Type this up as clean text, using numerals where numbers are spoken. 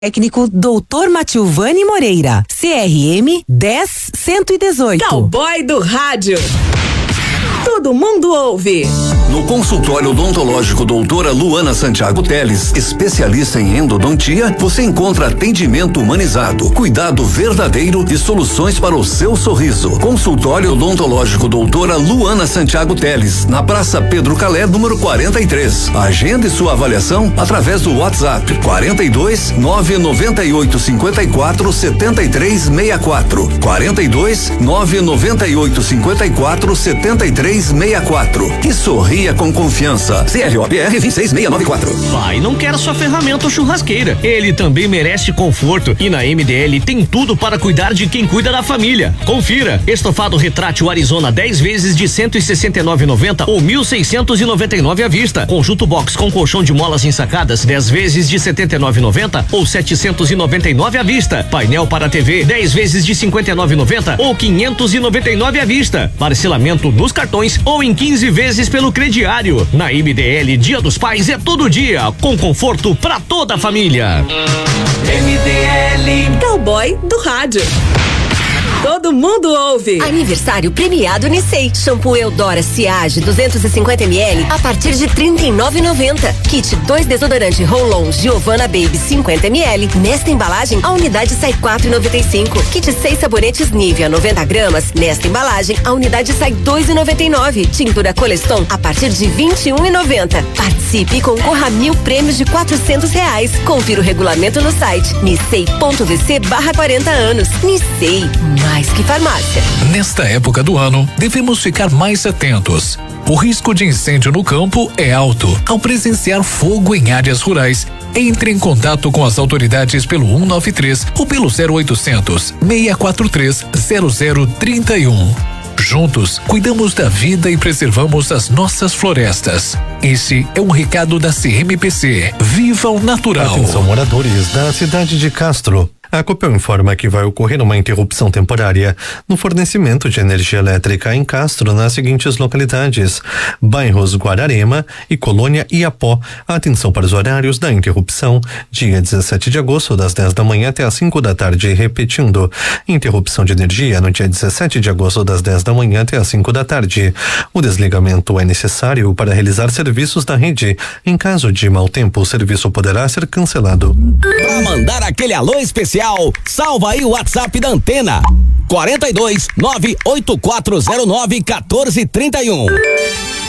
Técnico Dr. Matilvani Moreira, CRM 10118. Cowboy do rádio. Todo mundo ouve. No consultório odontológico doutora Luana Santiago Teles, especialista em endodontia, você encontra atendimento humanizado, cuidado verdadeiro e soluções para o seu sorriso. Consultório odontológico doutora Luana Santiago Teles, na Praça Pedro Calé, número 43. Agende sua avaliação através do WhatsApp 42 998 54 73 64. 42 998 54 73 64. E sorria com confiança. CROPR 26694. Pai, não quer sua ferramenta ou churrasqueira. Ele também merece conforto. E na MDL tem tudo para cuidar de quem cuida da família. Confira. Estofado retrátil Arizona 10 vezes de 169,90 ou 1.699 à vista. Conjunto box com colchão de molas ensacadas 10 vezes de 79,90 ou 799 à vista. Painel para TV 10 vezes de 59,90 ou 599 à vista. Parcelamento nos cartões ou em 15 vezes pelo crediário. Na MDL, Dia dos Pais é todo dia, com conforto pra toda a família. MDL Cowboy do rádio. Todo mundo ouve. Aniversário premiado Nissei. Shampoo Eudora Ciage 250ml a partir de R$39,90. Kit 2 desodorante Roll-On Giovanna Baby 50ml. Nesta embalagem, a unidade sai R$4,95. Kit 6 sabonetes Nivea 90 gramas. Nesta embalagem, a unidade sai R$2,99. Tintura Coleston a partir de R$21,90. Participe e concorra a 1.000 prêmios de R$400. Confira o regulamento no site nissei.vc/40 anos. Nissei, mais que farmácia. Nesta época do ano, devemos ficar mais atentos. O risco de incêndio no campo é alto. Ao presenciar fogo em áreas rurais, entre em contato com as autoridades pelo 193 ou pelo 0800 643 0031. Juntos, cuidamos da vida e preservamos as nossas florestas. Esse é um recado da CMPC. Viva o natural. Atenção, moradores da cidade de Castro. A Copel informa que vai ocorrer uma interrupção temporária no fornecimento de energia elétrica em Castro nas seguintes localidades: bairros Guararema e Colônia Iapó. Atenção para os horários da interrupção: dia 17 de agosto, das 10 da manhã até as 5 da tarde. Repetindo, interrupção de energia no dia 17 de agosto, das 10 da manhã até as 5 da tarde. O desligamento é necessário para realizar serviços da rede. Em caso de mau tempo, o serviço poderá ser cancelado. Para mandar aquele alô especial, salva aí o WhatsApp da Antena 42 98409 1431.